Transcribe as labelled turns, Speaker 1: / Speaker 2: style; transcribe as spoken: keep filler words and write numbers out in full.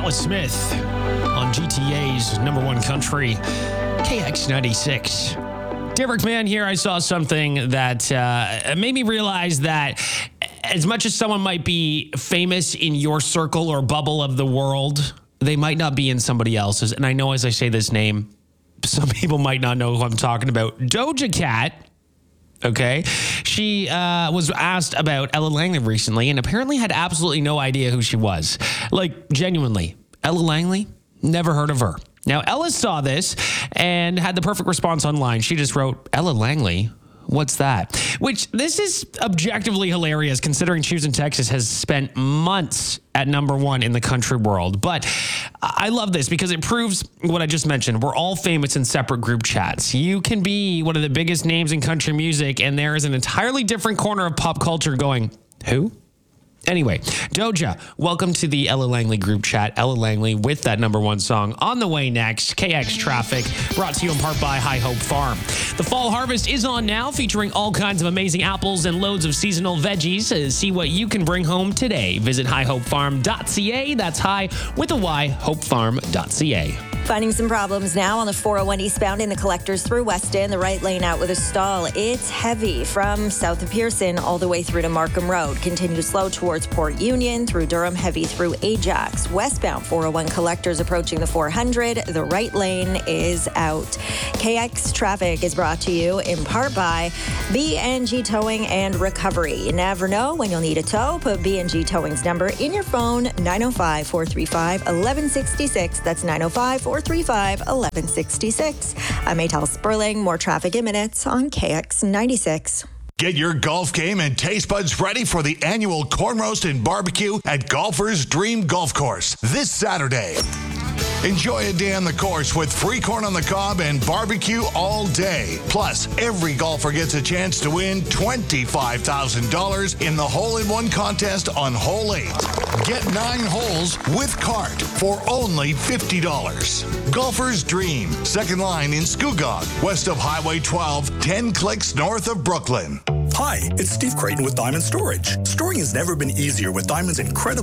Speaker 1: Alice Smith on G T A's number one country, K X ninety-six. Derek Mann here. I saw something that uh, made me realize that as much as someone might be famous in your circle or bubble of the world, they might not be in somebody else's. And I know as I say this name, some people might not know who I'm talking about. Doja Cat. Okay. She uh, was asked about Ella Langley recently and apparently had absolutely no idea who she was. Like, genuinely, Ella Langley, never heard of her. Now, Ella saw this and had the perfect response online. She just wrote, Ella Langley? What's that? Which, this is objectively hilarious considering she was in Texas, has spent months at number one in the country world. But I love this because it proves what I just mentioned. We're all famous in separate group chats. You can be one of the biggest names in country music, and there is an entirely different corner of pop culture going, who? Anyway, Doja, welcome to the Ella Langley group chat. Ella Langley with that number one song on the way next. K X Traffic, brought to you in part by High Hope Farm. The fall harvest is on now, featuring all kinds of amazing apples and loads of seasonal veggies. Uh, see what you can bring home today. Visit high hope farm dot c a. That's high with a Y, hope farm dot c a.
Speaker 2: Finding some problems now on the four oh one eastbound in the Collectors through Weston. The right lane out with a stall. It's heavy from south of Pearson all the way through to Markham Road. Continue slow towards Port Union through Durham, heavy through Ajax. Westbound four oh one Collectors approaching the four hundred. The right lane is out. K X Traffic is brought to you in part by B and G Towing and Recovery. You never know when you'll need a tow. Put B and G Towing's number in your phone, nine oh five, four three five, one one six six. That's nine oh five, four three five, one one six six. I'm Maytal Sperling. More traffic in minutes on K X ninety-six.
Speaker 3: Get your golf game and taste buds ready for the annual Corn Roast and Barbecue at Golfer's Dream Golf Course this Saturday. Enjoy a day on the course with free corn on the cob and barbecue all day. Plus, every golfer gets a chance to win twenty-five thousand dollars in the hole-in-one contest on Hole eight. Get nine holes with cart for only fifty dollars. Golfer's Dream, second line in Scugog, west of Highway twelve, ten clicks north of Brooklyn.
Speaker 4: Hi, it's Steve Creighton with Diamond Storage. Storing has never been easier with Diamond's incredible